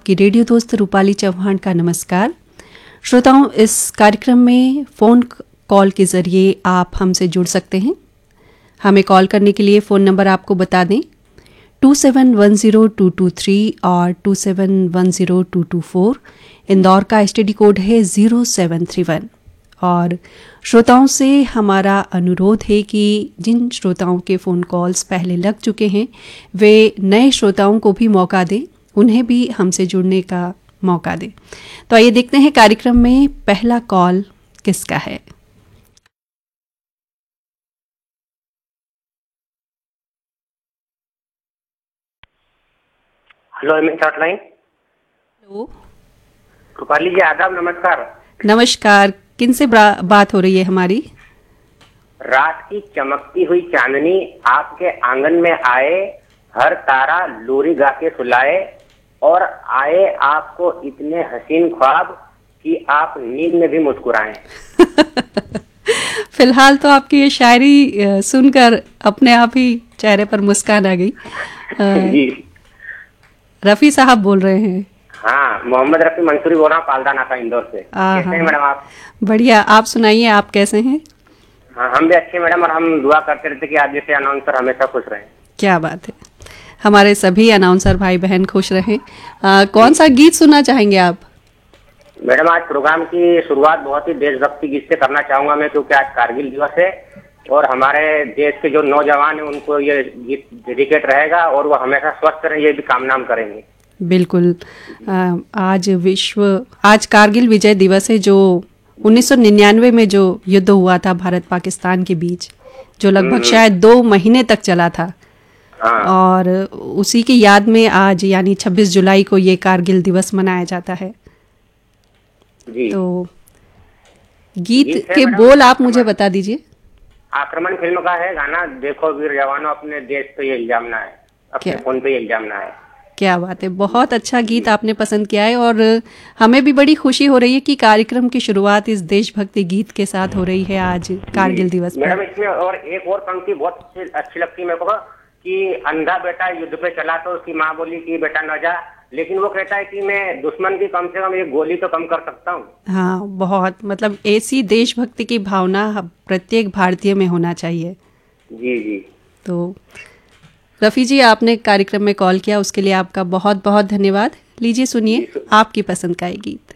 आपकी रेडियो दोस्त रूपाली चौहान का नमस्कार। श्रोताओं, इस कार्यक्रम में फ़ोन कॉल के ज़रिए आप हमसे जुड़ सकते हैं। हमें कॉल करने के लिए फ़ोन नंबर आपको बता दें 2710-223 और 2710-224। इंदौर का एसटीडी कोड है 0731। और श्रोताओं से हमारा अनुरोध है कि जिन श्रोताओं के फ़ोन कॉल्स पहले लग चुके हैं वे नए श्रोताओं को भी मौका दें, उन्हें भी हमसे जुड़ने का मौका दें। तो आइए देखते हैं कार्यक्रम में पहला कॉल किसका है। Hello MS hotline. Hello, Rupali जी आदाब, नमस्कार। नमस्कार। किनसे बात हो रही है हमारी? रात की चमकती हुई चांदनी आपके आंगन में आए, हर तारा लोरी गा के सुलाए, और आए आपको इतने हसीन ख्वाब कि आप नींद में भी मुस्कुराएं। फिलहाल तो आपकी ये शायरी सुनकर अपने आप ही चेहरे पर मुस्कान आ गई। जी रफ़ी साहब बोल रहे हैं? हाँ, मोहम्मद रफी मंसूरी बोल रहा हूँ, पालदा नाका इंदौर से। कैसे हैं मैडम आप? बढ़िया, आप सुनाइए, आप कैसे हैं? हाँ, हम भी अच्छे मैडम, और हम दुआ करते रहते कि आप जैसे अनाउंसर हमेशा खुश रहें। क्या बात है, हमारे सभी अनाउंसर भाई बहन खुश रहें। कौन सा गीत सुनना चाहेंगे आप? मैडम, आज प्रोग्राम की शुरुआत बहुत ही देशभक्ति गीत से करना चाहूंगा मैं, क्योंकि आज कारगिल दिवस है और हमारे देश के जो नौजवान हैं उनको ये गीत डेडिकेट रहेगा, और वो हमेशा स्वस्थ रहे, ये भी कामना हम करेंगे। बिल्कुल। आज कारगिल विजय दिवस है, जो 1999 में जो युद्ध हुआ था भारत पाकिस्तान के बीच, जो लगभग शायद 2 महीने तक चला था। हाँ। और उसी की याद में आज यानी 26 जुलाई को ये कारगिल दिवस मनाया जाता है। जी। तो गीत के बोल आप मुझे बता दीजिए। आक्रमण फिल्म का है गाना, देखो वीर जवानों अपने देश पे ये इल्जाम ना है, अपने खून पे ये इल्जाम ना है। क्या बात है, बहुत अच्छा गीत आपने पसंद किया है। और हमें भी बड़ी खुशी हो रही है कि कार्यक्रम की शुरुआत इस देशभक्ति गीत के साथ हो रही है आज कारगिल दिवस पर। मैडम, इसमें और एक और पंक्ति बहुत अच्छी लगती है मेरे को कि अंधा बेटा युद्ध पे चला तो उसकी माँ बोली कि बेटा न जा, लेकिन वो कहता है कि मैं दुश्मन की कम से कम एक गोली तो कम कर सकता हूँ। हाँ, बहुत मतलब ऐसी देशभक्ति की भावना प्रत्येक भारतीय में होना चाहिए। जी जी। तो रफ़ी जी, आपने कार्यक्रम में कॉल किया, उसके लिए आपका बहुत बहुत धन्यवाद। लीजिए, सुनिए आपकी पसंद का ये गीत।